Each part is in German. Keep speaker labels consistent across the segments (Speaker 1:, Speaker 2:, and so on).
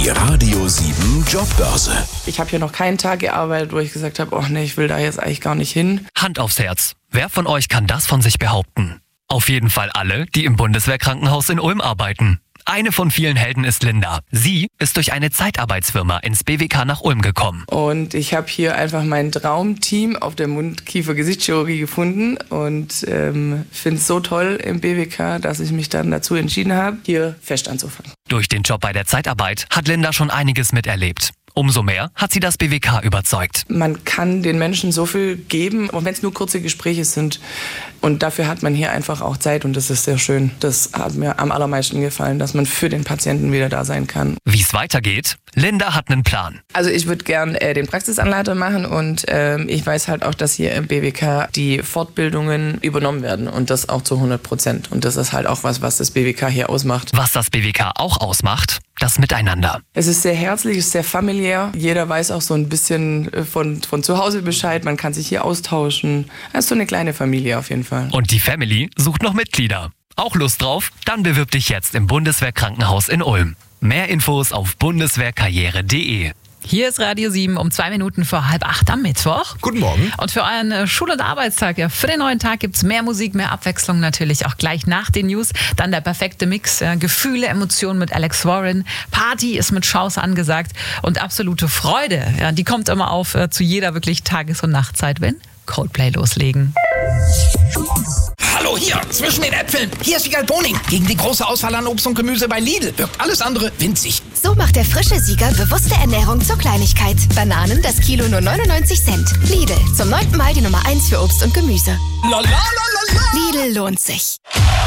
Speaker 1: Die Radio 7 Jobbörse.
Speaker 2: Ich habe hier noch keinen Tag gearbeitet, wo ich gesagt habe, oh nee, ich will da jetzt eigentlich gar nicht hin.
Speaker 3: Hand aufs Herz. Wer von euch kann das von sich behaupten? Auf jeden Fall alle, die im Bundeswehrkrankenhaus in Ulm arbeiten. Eine von vielen Helden ist Linda. Sie ist durch eine Zeitarbeitsfirma ins BWK nach Ulm gekommen.
Speaker 2: Und ich habe hier einfach mein Traumteam auf der Mund-Kiefer-Gesichtschirurgie gefunden und finde es so toll im BWK, dass ich mich dann dazu entschieden habe, hier fest anzufangen.
Speaker 3: Durch den Job bei der Zeitarbeit hat Linda schon einiges miterlebt. Umso mehr hat sie das BWK überzeugt.
Speaker 2: Man kann den Menschen so viel geben, auch wenn es nur kurze Gespräche sind. Und dafür hat man hier einfach auch Zeit und das ist sehr schön. Das hat mir am allermeisten gefallen, dass man für den Patienten wieder da sein kann.
Speaker 3: Wie es weitergeht? Linda hat einen Plan.
Speaker 2: Also ich würde gern den Praxisanleiter machen und ich weiß halt auch, dass hier im BWK die Fortbildungen übernommen werden und das auch zu 100%. Und das ist halt auch was das BWK hier ausmacht.
Speaker 3: Was das BWK auch ausmacht, das Miteinander.
Speaker 2: Es ist sehr herzlich, es ist sehr familiär. Jeder weiß auch so ein bisschen von zu Hause Bescheid. Man kann sich hier austauschen. Das ist so eine kleine Familie auf jeden Fall.
Speaker 3: Und die Family sucht noch Mitglieder. Auch Lust drauf? Dann bewirb dich jetzt im Bundeswehrkrankenhaus in Ulm. Mehr Infos auf bundeswehrkarriere.de.
Speaker 4: Hier ist Radio 7 um 2 Minuten vor 7:30 am Mittwoch.
Speaker 5: Guten Morgen.
Speaker 4: Und für euren Schul- und Arbeitstag, ja, für den neuen Tag gibt's mehr Musik, mehr Abwechslung natürlich auch gleich nach den News. Dann der perfekte Mix, Gefühle, Emotionen mit Alex Warren. Party ist mit Schaus angesagt und absolute Freude, ja, die kommt immer auf zu jeder wirklich Tages- und Nachtzeit, wenn Coldplay loslegen.
Speaker 5: Hallo, hier, zwischen den Äpfeln. Hier ist Wiegald Boning. Gegen die große Auswahl an Obst und Gemüse bei Lidl wirkt alles andere winzig.
Speaker 6: So macht der frische Sieger bewusste Ernährung zur Kleinigkeit. Bananen, das Kilo nur 99 Cent. Lidl, zum 9. Mal die Nummer 1 für Obst und Gemüse.
Speaker 5: La, la, la, la, la.
Speaker 6: Lidl lohnt sich.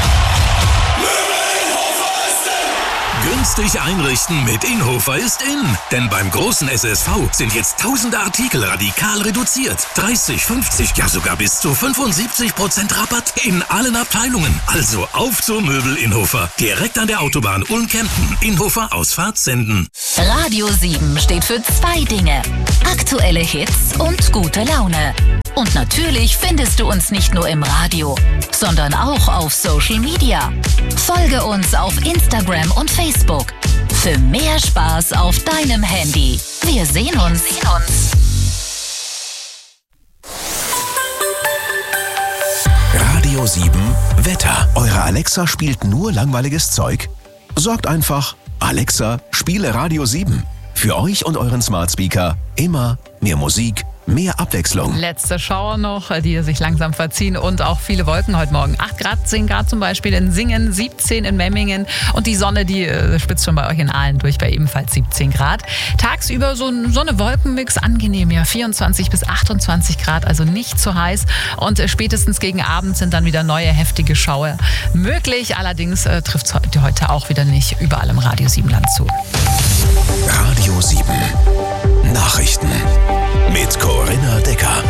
Speaker 1: Günstig einrichten mit Inhofer ist in. Denn beim großen SSV sind jetzt tausende Artikel radikal reduziert. 30, 50, ja sogar bis zu 75% Rabatt in allen Abteilungen. Also auf zur Möbel Inhofer. Direkt an der Autobahn Ulm-Kempten. Inhofer Ausfahrt Senden.
Speaker 7: Radio 7 steht für 2 Dinge. Aktuelle Hits und gute Laune. Und natürlich findest du uns nicht nur im Radio, sondern auch auf Social Media. Folge uns auf Instagram und Facebook. Für mehr Spaß auf deinem Handy. Wir sehen uns.
Speaker 1: Radio 7 Wetter. Eure Alexa spielt nur langweiliges Zeug? Sorgt einfach, Alexa, spiele Radio 7. Für euch und euren Smart Speaker immer mehr Musik, mehr Abwechslung.
Speaker 4: Letzte Schauer noch, die sich langsam verziehen und auch viele Wolken heute Morgen. 8 Grad, 10 Grad zum Beispiel in Singen, 17 in Memmingen und die Sonne, die spitzt schon bei euch in Aalen durch, bei ebenfalls 17 Grad. Tagsüber so eine Wolkenmix, angenehm, ja, 24 bis 28 Grad, also nicht zu heiß und spätestens gegen Abend sind dann wieder neue heftige Schauer möglich. Allerdings trifft es heute auch wieder nicht überall im Radio 7 Land zu.
Speaker 1: Radio 7 Nachrichten mit Corinna Decker.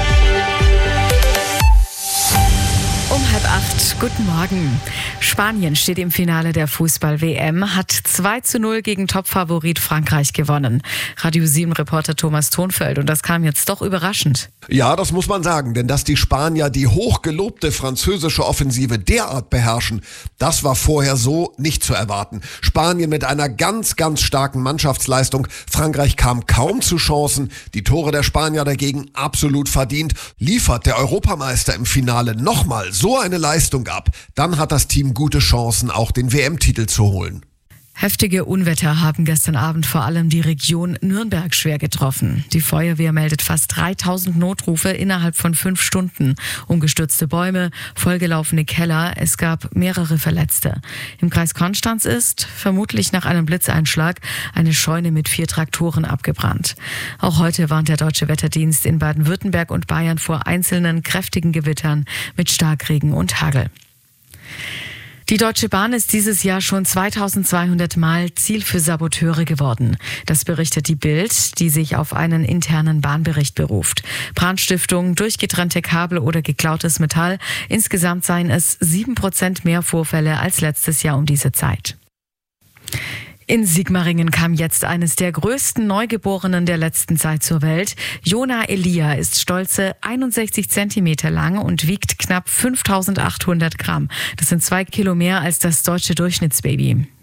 Speaker 8: Um 7:30, guten Morgen. Spanien steht im Finale der Fußball-WM, hat 2:0 gegen Topfavorit Frankreich gewonnen. Radio 7-Reporter Thomas Thonfeld, und das kam jetzt doch überraschend.
Speaker 9: Ja, das muss man sagen, denn dass die Spanier die hochgelobte französische Offensive derart beherrschen, das war vorher so nicht zu erwarten. Spanien mit einer ganz, ganz starken Mannschaftsleistung. Frankreich kam kaum zu Chancen. Die Tore der Spanier dagegen absolut verdient. Liefert der Europameister im Finale nochmal so eine Leistung ab, dann hat das Team gute Chancen, auch den WM-Titel zu holen.
Speaker 8: Heftige Unwetter haben gestern Abend vor allem die Region Nürnberg schwer getroffen. Die Feuerwehr meldet fast 3000 Notrufe innerhalb von 5 Stunden. Umgestürzte Bäume, vollgelaufene Keller, es gab mehrere Verletzte. Im Kreis Konstanz ist, vermutlich nach einem Blitzeinschlag, eine Scheune mit 4 Traktoren abgebrannt. Auch heute warnt der Deutsche Wetterdienst in Baden-Württemberg und Bayern vor einzelnen kräftigen Gewittern mit Starkregen und Hagel. Die Deutsche Bahn ist dieses Jahr schon 2200 Mal Ziel für Saboteure geworden. Das berichtet die Bild, die sich auf einen internen Bahnbericht beruft. Brandstiftung, durchgetrennte Kabel oder geklautes Metall. Insgesamt seien es 7% mehr Vorfälle als letztes Jahr um diese Zeit. In Sigmaringen kam jetzt eines der größten Neugeborenen der letzten Zeit zur Welt. Jona Elia ist stolze 61 Zentimeter lang und wiegt knapp 5.800 Gramm. Das sind 2 Kilo mehr als das deutsche Durchschnittsbaby.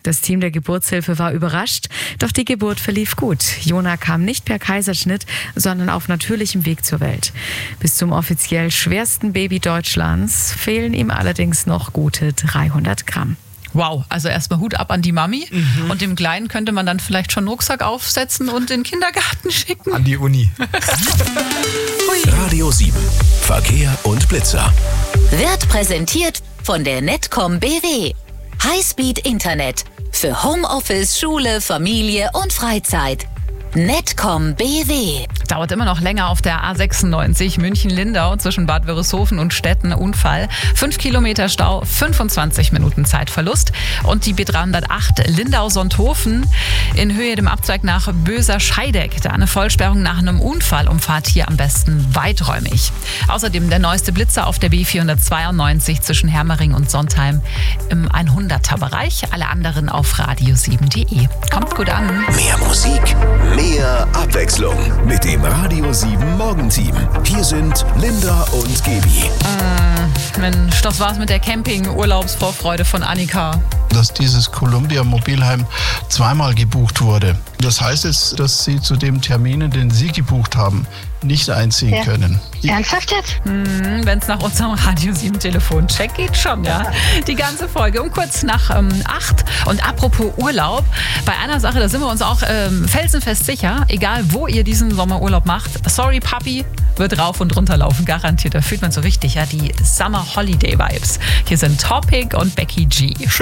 Speaker 8: Das Team der Geburtshilfe war überrascht, doch die Geburt verlief gut. Jona kam nicht per Kaiserschnitt, sondern auf natürlichem Weg zur Welt. Bis zum offiziell schwersten Baby Deutschlands fehlen ihm allerdings noch gute 300 Gramm.
Speaker 4: Wow, also erstmal Hut ab an die Mami. Und dem Kleinen könnte man dann vielleicht schon einen Rucksack aufsetzen und in den Kindergarten schicken.
Speaker 10: An die Uni.
Speaker 1: Radio 7. Verkehr und Blitzer.
Speaker 7: Wird präsentiert von der Netcom BW. Highspeed-Internet für Homeoffice, Schule, Familie und Freizeit. Netcom BW.
Speaker 4: Dauert immer noch länger auf der A96 München-Lindau zwischen Bad Wörishofen und Stetten. Unfall. 5 Kilometer Stau, 25 Minuten Zeitverlust. Und die B308 Lindau-Sonthofen in Höhe dem Abzweig nach Böser-Scheideck. Da eine Vollsperrung nach einem Unfall. Umfahrt hier am besten weiträumig. Außerdem der neueste Blitzer auf der B492 zwischen Hermering und Sontheim im 100er-Bereich. Alle anderen auf radio7.de. Kommt gut an.
Speaker 1: Mehr Musik, mehr Abwechslung mit dem Radio 7 Morgenteam. Hier sind Linda und Gaby.
Speaker 4: Mensch, das war's mit der Camping-Urlaubsvorfreude von Annika.
Speaker 11: Dass dieses Columbia Mobilheim zweimal gebucht wurde. Das heißt jetzt, dass Sie zu dem Termin, den Sie gebucht haben, nicht einziehen können.
Speaker 12: Ernsthaft jetzt?
Speaker 4: Wenn es nach unserem Radio 7 Telefoncheck geht, schon, ja. Die ganze Folge um kurz nach 8. Und apropos Urlaub, bei einer Sache, da sind wir uns auch felsenfest sicher, egal wo ihr diesen Sommerurlaub macht, sorry Papi, wird rauf und runter laufen, garantiert. Da fühlt man so richtig, ja, die Summer Holiday Vibes. Hier sind Topic und Becky G.